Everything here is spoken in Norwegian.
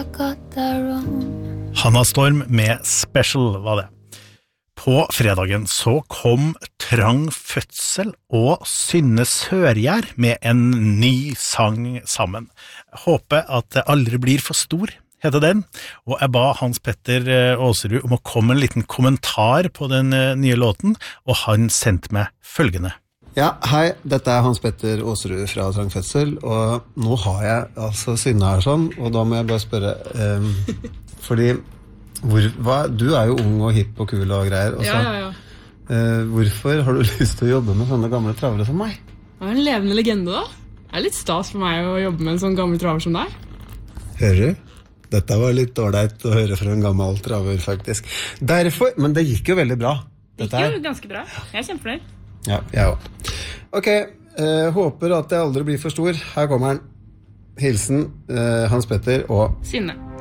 got that wrong. Hanna Storm med Special var det. På fredagen så kom Trang Fødsel og Synne Sørgjær med en ny sang sammen. Håper at det aldri blir for stor, heter den. Og jeg ba Hans Petter Åserud om å komme med en liten kommentar på den nye låten, og han sendte meg følgende. Ja, hei, dette Hans Petter Åserud fra Trang Fødsel, og nå har jeg altså Synne her sånn, og da må jeg bare spørre, fordi du jo ung og hipp og kul og greier, og så, hvorfor har du lyst til å jobbe med sånne gamle travere som meg? Jeg en levende legende da. Det litt stas for meg å jobbe med en sånn gammel traver som deg. Hører du? Dette var litt dårligt å høre fra en gammel traver, faktisk. Derfor, men det gikk jo veldig bra. Det gikk jo ganske bra. Jeg kjempefornøyd. Ja, jeg også. Ok, håper at jeg aldri blir for stor. Her kommer den. Hilsen Hans Petter og Synne.